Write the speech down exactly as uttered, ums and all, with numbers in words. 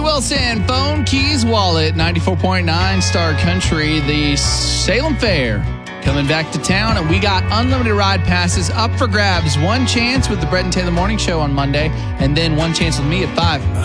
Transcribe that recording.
Wilson, phone, keys, wallet, ninety-four point nine Star Country, the Salem Fair. Coming back to town, and we got unlimited ride passes up for grabs. One chance with the Brett and Taylor Morning Show on Monday, and then one chance with me at five.